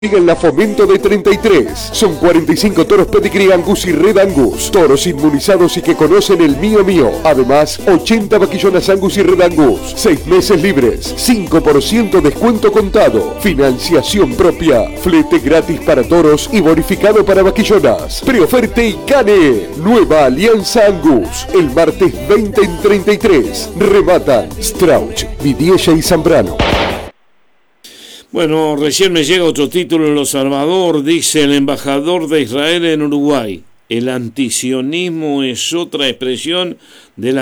En la Fomento de 33, son 45 toros Pedigree Angus y Red Angus, toros inmunizados y que conocen el mío mío. Además, 80 vaquillonas Angus y Red Angus, 6 meses libres, 5% descuento contado, financiación propia, flete gratis para toros y bonificado para vaquillonas. Preoferte y Cane, nueva Alianza Angus, el martes 20 en 33, rematan Strauch, Vidiella y Zambrano. Bueno, recién me llega otro título en Lo Salvador, dice el embajador de Israel en Uruguay. El antisionismo es otra expresión del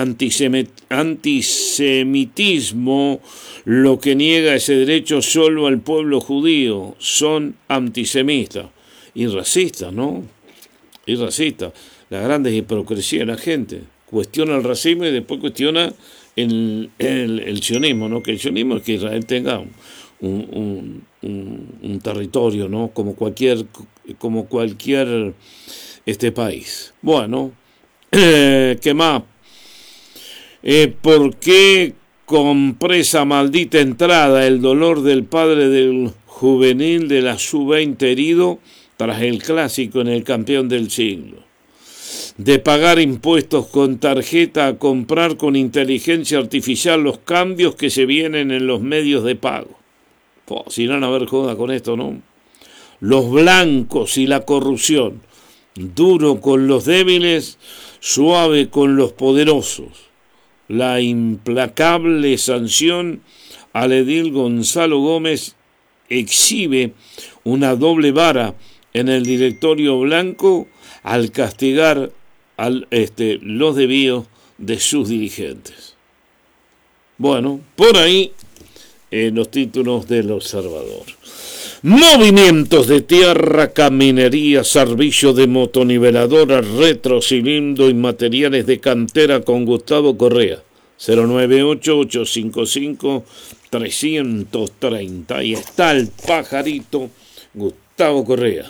antisemitismo. Lo que niega ese derecho solo al pueblo judío. Son antisemitas y racistas, ¿no? Y racistas. La grande hipocresía de la gente. Cuestiona el racismo y después cuestiona el sionismo, ¿no? Que el sionismo es que Israel tenga un territorio, ¿no? Como cualquier país. Bueno, ¿qué más? ¿Por qué compré esa maldita entrada? El dolor del padre del juvenil de la sub-20 herido tras el clásico en el campeón del siglo. De pagar impuestos con tarjeta a comprar con inteligencia artificial los cambios que se vienen en los medios de pago. Si no van a haber joda con esto, ¿no? Los blancos y la corrupción. Duro con los débiles, suave con los poderosos. La implacable sanción al edil Gonzalo Gómez exhibe una doble vara en el directorio blanco al castigar los desvíos de sus dirigentes. Bueno, por ahí los títulos del Observador. Movimientos de tierra, caminería, servicio de motoniveladoras, retrocilindro y materiales de cantera con Gustavo Correa. 098-855-330. Ahí está el pajarito Gustavo Correa.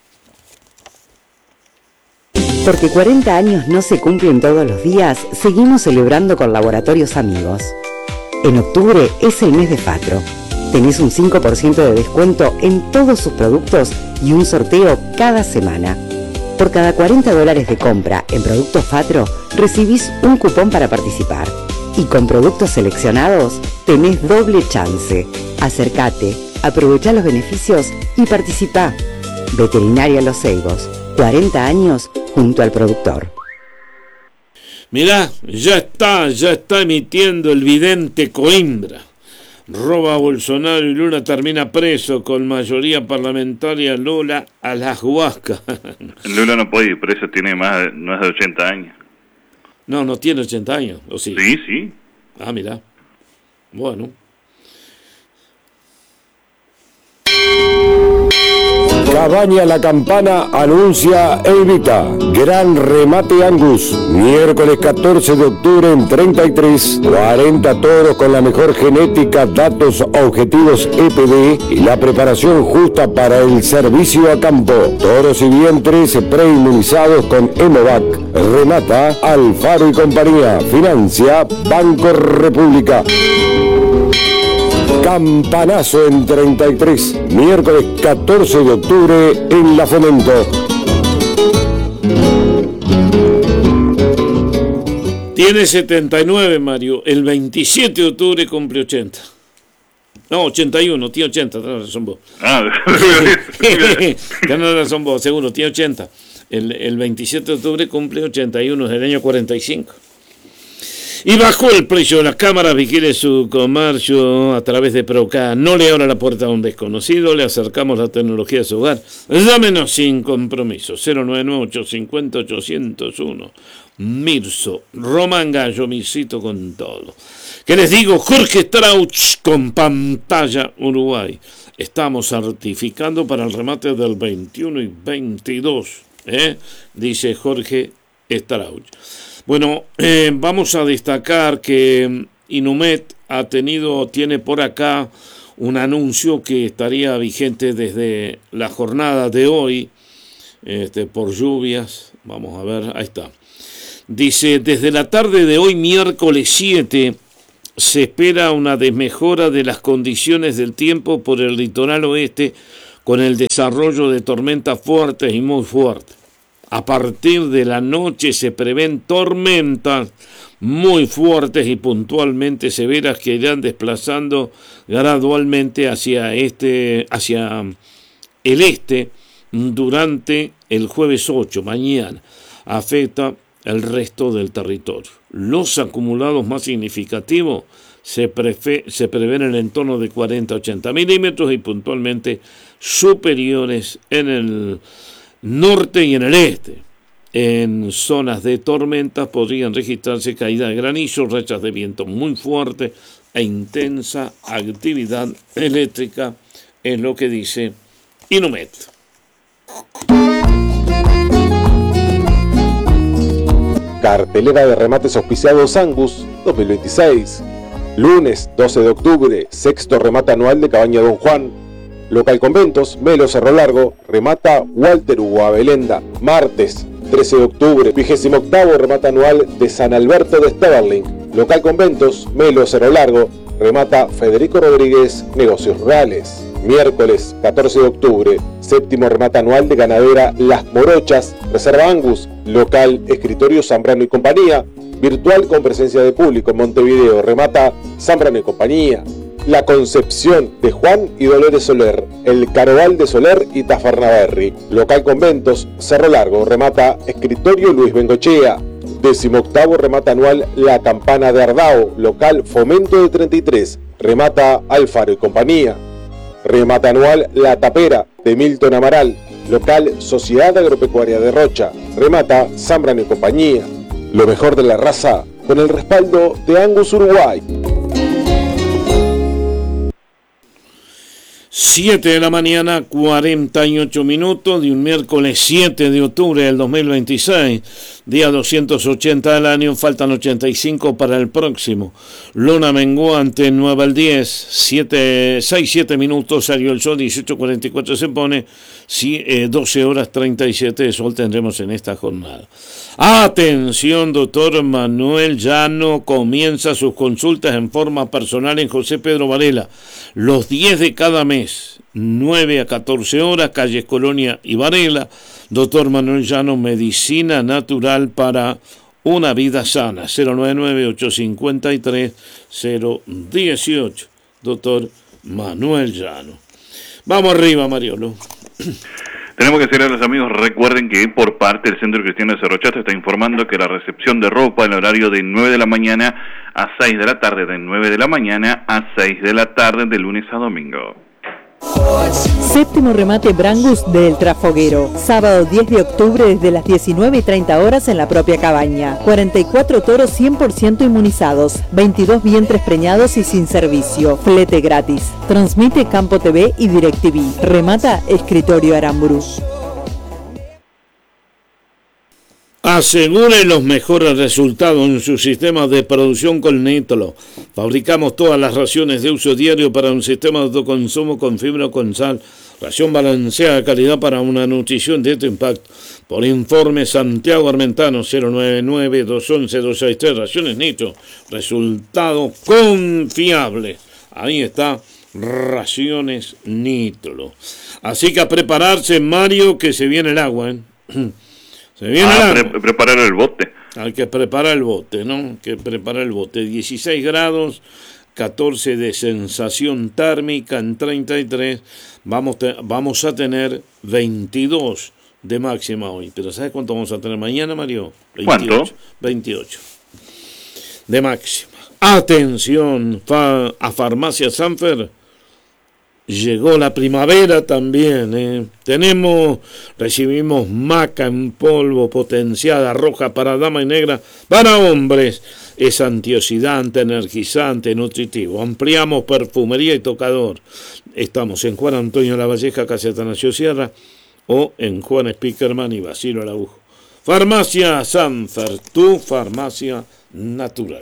Porque 40 años no se cumplen todos los días, seguimos celebrando con Laboratorios Amigos. En octubre es el mes de Fatro. Tenés un 5% de descuento en todos sus productos y un sorteo cada semana. Por cada $40 de compra en productos Fatro, recibís un cupón para participar. Y con productos seleccionados, tenés doble chance. Acércate, aprovechá los beneficios y participá. Veterinaria Los Ceibos, 40 años junto al productor. Mirá, ya está emitiendo el vidente Coimbra. Roba a Bolsonaro y Lula termina preso con mayoría parlamentaria. Lula a las huascas. Lula no puede ir preso, no es de 80 años. No tiene 80 años, ¿o sí? Sí. Ah, mirá. Bueno. Cabaña La Campana anuncia e invita. Gran remate Angus. Miércoles 14 de octubre en 33. 40 toros con la mejor genética, datos objetivos EPD y la preparación justa para el servicio a campo. Toros y vientres preinmunizados con Hemovac. Remata Alfaro y compañía. Financia Banco República. Campanazo en 33, miércoles 14 de octubre en La Fomento. Tiene 79, Mario. El 27 de octubre cumple 80. No, 81, tiene 80, tenés razón vos. Tenés razón vos, seguro, tiene 80. El 27 de octubre cumple 81, es del año 45. Y bajó el precio de las cámaras, vigile su comercio a través de Proca. No le abra la puerta a un desconocido, le acercamos la tecnología a su hogar. Llámenos sin compromiso. 099-850-801. Mirso, Román Gallo, misito con todo. ¿Qué les digo? Jorge Strauch con pantalla Uruguay. Estamos certificando para el remate del 21 y 22, dice Jorge Strauch. Bueno, vamos a destacar que Inumet tiene por acá un anuncio que estaría vigente desde la jornada de hoy, por lluvias. Vamos a ver, ahí está. Dice, desde la tarde de hoy, miércoles 7, se espera una desmejora de las condiciones del tiempo por el litoral oeste, con el desarrollo de tormentas fuertes y muy fuertes. A partir de la noche se prevén tormentas muy fuertes y puntualmente severas que irán desplazando gradualmente hacia el este durante el jueves 8, mañana. Afecta el resto del territorio. Los acumulados más significativos se prevén en el entorno de 40-80 milímetros y puntualmente superiores en el norte y en el este. En zonas de tormentas podrían registrarse caída de granizo, rachas de viento muy fuerte e intensa actividad eléctrica, es lo que dice Inumet. Cartelera de remates auspiciados Angus 2026. Lunes 12 de octubre, sexto remate anual de Cabaña Don Juan. Local Conventos, Melo Cerro Largo, remata Walter Hugo Abelenda. Martes 13 de octubre, 28º remate anual de San Alberto de Sterling. Local Conventos, Melo Cerro Largo, remata Federico Rodríguez, Negocios Rurales. Miércoles 14 de octubre, séptimo remate anual de Ganadera Las Morochas, Reserva Angus, local Escritorio Zambrano y Compañía, virtual con presencia de público en Montevideo, remata Zambrano y Compañía. La Concepción de Juan y Dolores Soler, el Caroval de Soler y Tafarnaberry, local Conventos, Cerro Largo, remata Escritorio Luis Bengochea. 18º remate anual La Campana de Ardao, local Fomento de 33, remata Alfaro y Compañía. Remate anual La Tapera de Milton Amaral, local Sociedad Agropecuaria de Rocha, remata Zambrano y Compañía. Lo mejor de la raza con el respaldo de Angus Uruguay. 7 de la mañana, 48 minutos de un miércoles 7 de octubre del 2026, día 280 del año, faltan 85 para el próximo. Luna menguante, 9 al 10, 7 minutos, salió el sol, 18:44 se pone, 12 horas 37 de sol tendremos en esta jornada. Atención, doctor Manuel Llano comienza sus consultas en forma personal en José Pedro Varela, los 10 de cada mes, 9 a 14 horas, calles Colonia y Varela. Doctor Manuel Llano, medicina natural para una vida sana. 099-853-018. Doctor Manuel Llano. Vamos arriba, Mariolo. Tenemos que decirle a los amigos, recuerden que por parte del Centro Cristiano de Cerro Chato está informando que la recepción de ropa en horario de 9 de la mañana a 6 de la tarde, de 9 de la mañana a 6 de la tarde, de lunes a domingo. Séptimo remate Brangus del Trafoguero, sábado 10 de octubre desde las 19:30 horas en la propia cabaña. 44 toros 100% inmunizados, 22 vientres preñados y sin servicio, flete gratis. Transmite Campo TV y DirecTV. Remata Escritorio Aramburu. Asegure los mejores resultados en su sistema de producción con Nitlo. Fabricamos todas las raciones de uso diario para un sistema de autoconsumo con fibra o con sal. Ración balanceada de calidad para una nutrición de alto impacto. Por informe Santiago Armentano, 099-211-263. Raciones Nitlo. Resultado confiable. Ahí está. Raciones Nitlo. Así que a prepararse, Mario, que se viene el agua, ¿eh? Se viene preparar el bote. Hay que preparar el bote, ¿no? Hay que preparar el bote. 16 grados, 14 de sensación térmica en 33. Vamos a tener 22 de máxima hoy. Pero ¿sabes cuánto vamos a tener mañana, Mario? 28, ¿Cuánto? 28 de máxima. Atención, a Farmacia Sanfer. Llegó la primavera también, recibimos maca en polvo potenciada, roja para dama y negra para hombres. Es antioxidante, energizante, nutritivo. Ampliamos perfumería y tocador. Estamos en Juan Antonio Lavalleja, casi Atanasio Sierra, o en Juan Spickerman y Basilio Araujo. Farmacia Sanfer, tu farmacia natural.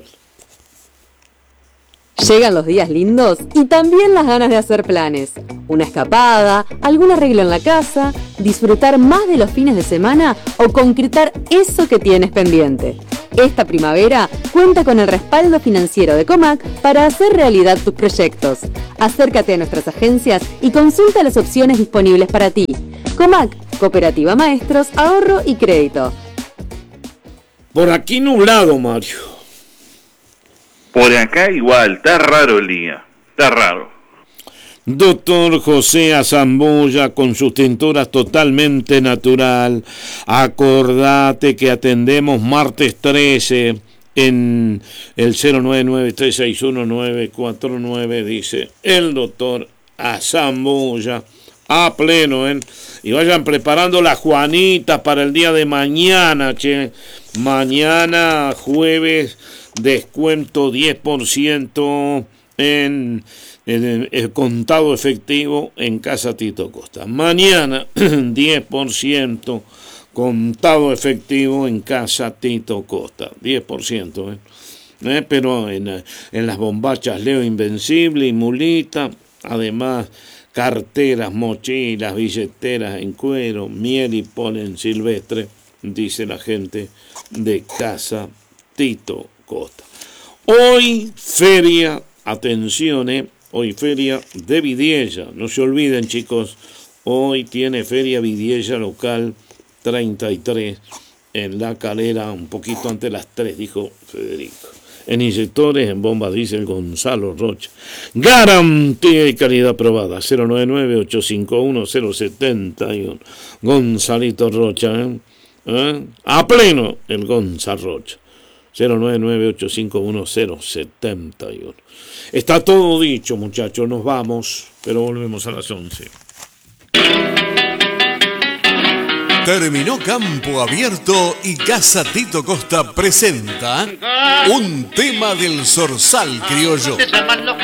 Llegan los días lindos y también las ganas de hacer planes. Una escapada, algún arreglo en la casa, disfrutar más de los fines de semana o concretar eso que tienes pendiente. Esta primavera cuenta con el respaldo financiero de Comac para hacer realidad tus proyectos. Acércate a nuestras agencias y consulta las opciones disponibles para ti. Comac, Cooperativa Maestros, Ahorro y Crédito. Por aquí nublado, Mario. Por acá igual, está raro el día, está raro. Doctor José Azambulla con sus tinturas totalmente natural. Acordate que atendemos martes 13 en el 099-361-949, dice el doctor Azambulla. A pleno, ¿eh? Y vayan preparando las juanitas para el día de mañana, che. Mañana, jueves, descuento 10% en el contado efectivo en Casa Tito Costa. Mañana, 10% contado efectivo en Casa Tito Costa. 10%, pero en las bombachas Leo Invencible y Mulita, además carteras, mochilas, billeteras en cuero, miel y polen silvestre, dice la gente de Casa Tito Costa. Hoy feria, atención, hoy feria de Vidiella, no se olviden chicos, hoy tiene feria Vidiella local 33 en La Calera, un poquito antes de las 3, dijo Federico. En inyectores, en bombas diésel, Gonzalo Rocha. Garantía y calidad probada. 099-851-071. Gonzalito Rocha. A pleno el Gonzalo Rocha. 099-851-071. Está todo dicho, muchachos. Nos vamos, pero volvemos a las 11. Terminó Campo Abierto y Casa Tito Costa presenta un tema del Zorzal criollo.